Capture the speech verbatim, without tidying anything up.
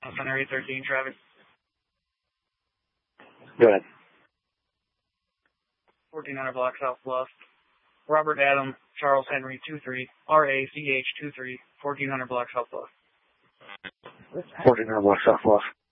Center eight thirteen traffic. Go ahead. fourteen hundred block South Bluff. Robert Adam, Charles Henry two three, R A C H two three, fourteen hundred block South Bluff. fourteen hundred block South Bluff.